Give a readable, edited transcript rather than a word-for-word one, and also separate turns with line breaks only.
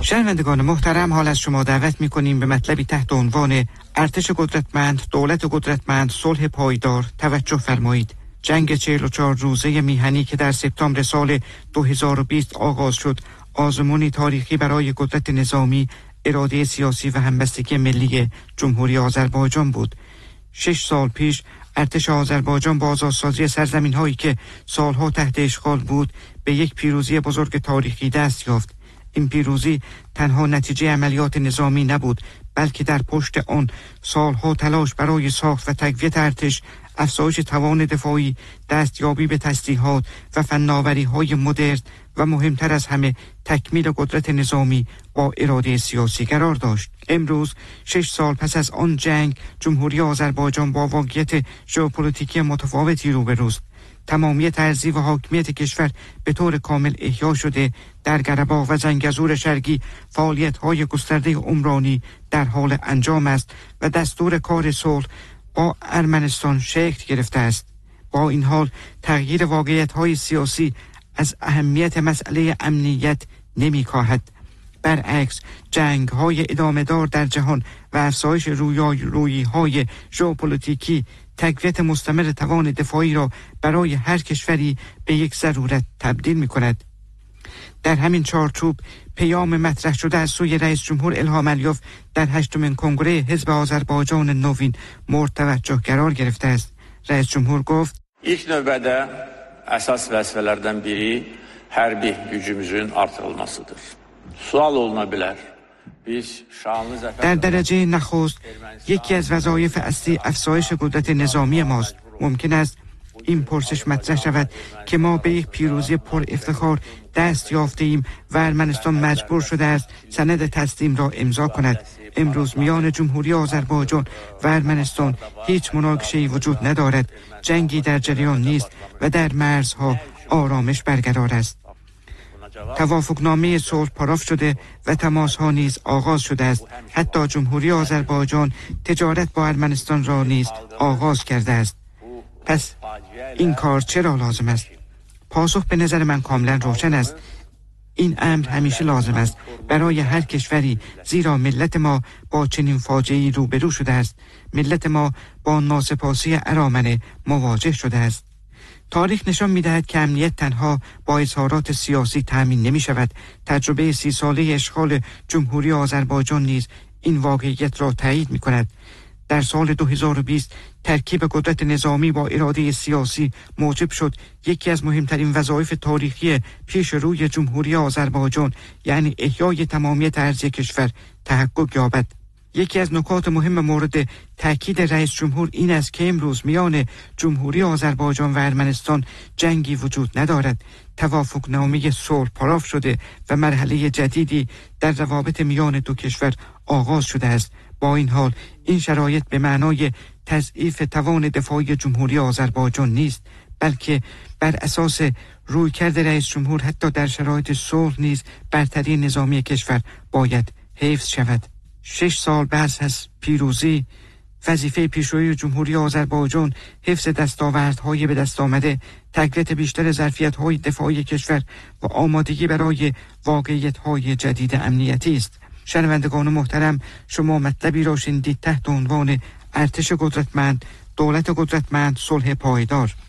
شنوندگان محترم، حال از شما دعوت می‌کنیم به مطلبی تحت عنوان ارتش قدرتمند، دولت قدرتمند، صلح پایدار توجه فرمایید. جنگ 44 روزه میهنی که در سپتامبر سال 2020 آغاز شد، آزمونی تاریخی برای قدرت نظامی، اراده سیاسی و همبستگی ملی جمهوری آذربایجان بود. 6 سال پیش ارتش آذربایجان با آزادسازی سرزمین‌هایی که سالها تحت اشغال بود، به یک پیروزی بزرگ تاریخی دست یافت. این پیروزی تنها نتیجه عملیات نظامی نبود، بلکه در پشت آن سالها تلاش برای ساخت و تقویت ارتش، افزایش توان دفاعی، دستیابی به تسلیحات و فناوری‌های مدرن و مهمتر از همه تکمیل قدرت نظامی با اراده سیاسی قرار داشت. امروز 6 سال پس از آن جنگ، جمهوری آذربایجان با واقعیت ژئوپلیتیکی متفاوتی روبروست. تمامیت ارضی و حاکمیت کشور به طور کامل احیا شده. در قره‌باغ و زنگزور شرقی فعالیت‌های گسترده عمرانی در حال انجام است و دستور کار صلح با ارمنستان شکل گرفته است. با این حال تغییر واقعیت‌های سیاسی از اهمیت مسئله امنیت نمی‌کاهد. برعکس، جنگ‌های ادامه‌دار در جهان و افزایش رویارویی‌های ژئوپلیتیکی تقویت مستمر توان دفاعی را برای هر کشوری به یک ضرورت تبدیل می‌کند. در همین چارچوب پیام مطرح شده از سوی رئیس جمهور الهام علیوف در 8مین کنگره حزب آذربایجان نوین مورد توجه قرار گرفته است. رئیس جمهور گفت:
İlk növbədə əsas vəzifələrdən biri hərbi gücümüzün artırılmasıdır. Sual oluna bilər.
در درجه نخست یکی از وظایف اصلی افزایش قدرت نظامی ماست. ممکن است این پرسش مطرح شود که ما به یک پیروزی پر افتخار دست یافته ایم و ارمنستان مجبور شده است سند تسلیم را امضا کند. امروز میان جمهوری آذربایجان و ارمنستان هیچ مناقشه‌ای وجود ندارد. جنگی در جریان نیست و در مرزها آرامش برقرار است. توافقنامه صلح پاراف شده و تماس‌ها نیز آغاز شده است. حتی جمهوری آذربایجان تجارت با ارمنستان را نیز آغاز کرده است. پس این کار چرا لازم است؟ پاسخ به نظر من کاملا روشن است. این امر همیشه لازم است برای هر کشوری، زیرا ملت ما با چنین فاجعه‌ای روبرو شده است. ملت ما با ناسپاسی ارامنه مواجه شده است. تاریخ نشان می‌دهد که امنیت تنها با اظهارات سیاسی تأمین نمی‌شود. تجربه 30 ساله اشغال جمهوری آذربایجان نیز این واقعیت را تایید می‌کند. در سال 2020 ترکیب قدرت نظامی با اراده سیاسی موجب شد یکی از مهمترین وظایف تاریخی پیش روی جمهوری آذربایجان، یعنی احیای تمامیت ارضی کشور، تحقق یابد. یکی از نکات مهم مورد تاکید رئیس جمهور این است که امروز میان جمهوری آذربایجان و ارمنستان جنگی وجود ندارد. توافقنامه صلح پاراف شده و مرحله جدیدی در روابط میان دو کشور آغاز شده است. با این حال این شرایط به معنای تضعیف توان دفاعی جمهوری آذربایجان نیست، بلکه بر اساس رویکرد رئیس جمهور حتی در شرایط صلح نیز برتری نظامی کشور باید حفظ شود. 6 سال بعد از پیروزی، وظیفه پیشروی جمهوری آذربایجان حفظ دستاوردهای به دست آمده، تقویت بیشتر ظرفیت‌های دفاعی کشور و آمادگی برای واقعیت‌های جدید امنیتی است. شنوندگان محترم، شما مطلبی را شنیدید تحت عنوان ارتش قدرتمند، دولت قدرتمند، صلح پایدار.